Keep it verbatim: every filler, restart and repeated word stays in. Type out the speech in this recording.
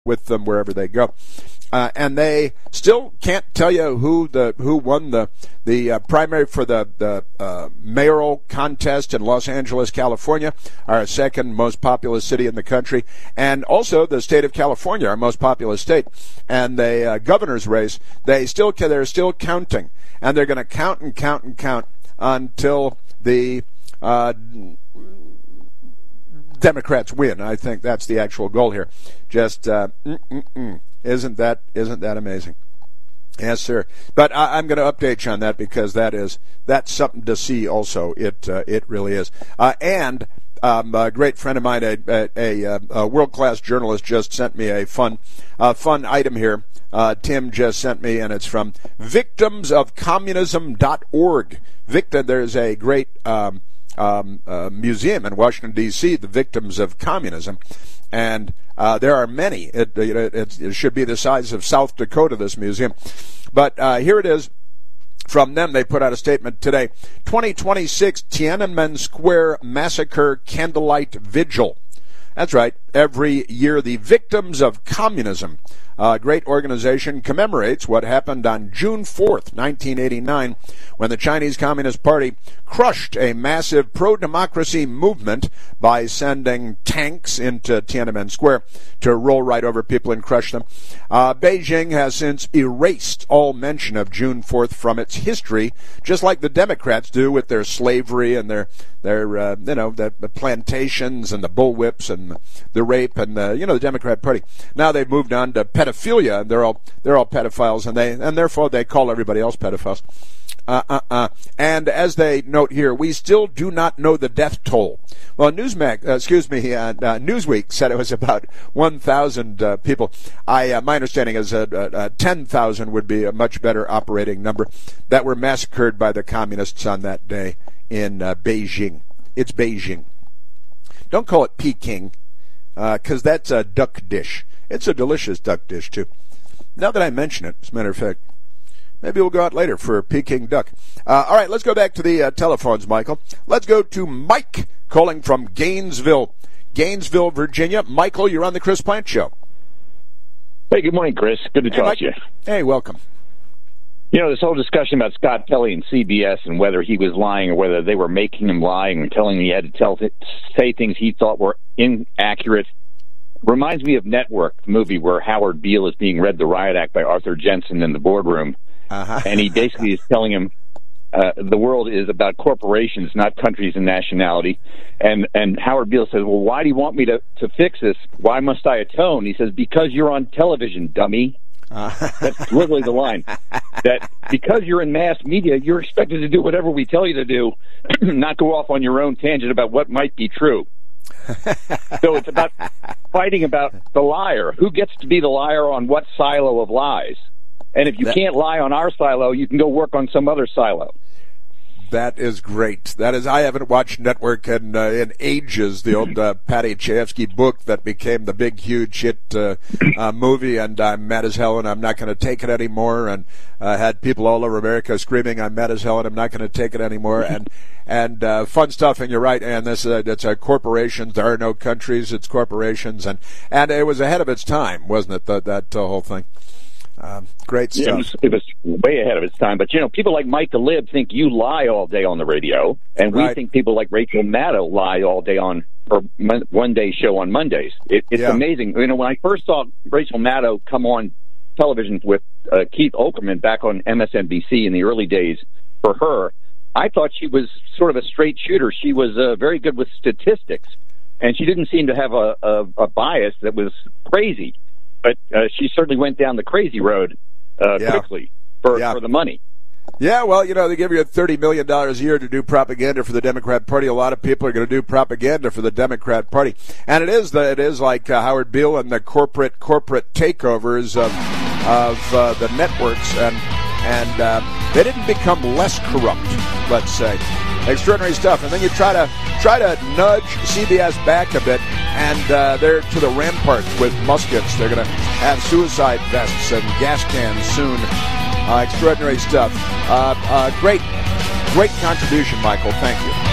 with them wherever they go. Uh, and they still can't tell you who the who won the the uh, primary for the the uh, mayoral contest in Los Angeles, California, our second most populous city in the country, and also the state of California, our most populous state, and the uh, governor's race. They still they're still counting, and they're going to count and count and count until the uh, Democrats win. I think that's the actual goal here. Just uh, mm-mm-mm. Isn't that isn't that amazing? Yes, sir. But I, I'm going to update you on that because that is that's something to see. Also, it uh, it really is. Uh, and um, a great friend of mine, a, a, a, a world-class journalist, just sent me a fun uh, fun item here. Uh, Tim just sent me, and it's from victims of communism dot org. Victim, there's a great um, um, uh, museum in Washington D C, the Victims of Communism. And uh, there are many. It, it, it should be the size of South Dakota, this museum. But uh, here it is from them. They put out a statement today. twenty twenty-six Tiananmen Square Massacre Candlelight Vigil. That's right. Every year, the Victims of Communism, a great organization, commemorates what happened on June fourth, nineteen eighty-nine, when the Chinese Communist Party crushed a massive pro-democracy movement by sending tanks into Tiananmen Square to roll right over people and crush them. Uh, Beijing has since erased all mention of June fourth from its history, just like the Democrats do with their slavery and their their uh, you know the, the plantations and the bullwhips and the rape and the, you know the Democrat Party. Now they've moved on to pedophilia, and they're all they're all pedophiles, and they and therefore they call everybody else pedophiles. Uh, uh, uh. And as they note here, we still do not know the death toll. Well, Newsmax, uh, excuse me, uh, uh, Newsweek said it was about one thousand uh, people. I, uh, my understanding is uh, uh, ten thousand would be a much better operating number that were massacred by the communists on that day in uh, Beijing. It's Beijing. Don't call it Peking, because uh, that's a duck dish. It's a delicious duck dish, too. Now that I mention it, as a matter of fact, maybe we'll go out later for Peking duck. Uh, all right, let's go back to the uh, telephones, Michael. Let's go to Mike calling from Gainesville, Gainesville, Virginia. Michael, you're on the Chris Plante Show. Hey, good morning, Chris. Good to hey, talk Mike. to you. Hey, welcome. You know, this whole discussion about Scott Pelley and C B S and whether he was lying or whether they were making him lie and telling him he had to tell, say things he thought were inaccurate reminds me of Network, the movie where Howard Beale is being read the Riot Act by Arthur Jensen in the boardroom. Uh-huh. And he basically is telling him uh, the world is about corporations, not countries and nationality. And and Howard Beale says, well, why do you want me to, to fix this? Why must I atone? He says, because you're on television, dummy. Uh. That's literally the line. That because you're in mass media, you're expected to do whatever we tell you to do, not go off on your own tangent about what might be true. So it's about fighting about the liar. Who gets to be the liar on what silo of lies? And if you that, can't lie on our silo, you can go work on some other silo. That is great. That is, I haven't watched Network in, uh, in ages, the old uh, Patty Chayefsky book that became the big, huge hit uh, uh, movie, and I'm mad as hell, and I'm not going to take it anymore, and uh, had people all over America screaming, I'm mad as hell, and I'm not going to take it anymore, and and uh, fun stuff, and you're right, and this uh, it's uh, corporations, there are no countries, it's corporations, and, and it was ahead of its time, wasn't it, the, that uh, whole thing? Um, great stuff. Yeah, it, was, it was way ahead of its time. But, you know, people like Mike DeLib think you lie all day on the radio, and we right. think people like Rachel Maddow lie all day on her one-day show on Mondays. It, it's yeah. amazing. You know, when I first saw Rachel Maddow come on television with uh, Keith Olbermann back on M S N B C in the early days for her, I thought she was sort of a straight shooter. She was uh, very good with statistics, and she didn't seem to have a, a, a bias that was crazy. But uh, she certainly went down the crazy road uh, yeah. quickly for, yeah. for the money. Yeah, well, you know, they give you thirty million dollars a year to do propaganda for the Democrat Party. A lot of people are going to do propaganda for the Democrat Party. And it is the, it is like uh, Howard Beale and the corporate corporate takeovers of, of uh, the networks. And, and uh, they didn't become less corrupt, let's say. Extraordinary stuff. And then you try to try to nudge C B S back a bit, and uh, they're to the rampart with muskets. They're going to have suicide vests and gas cans soon. Uh, extraordinary stuff. Uh, uh, great, great contribution, Michael. Thank you.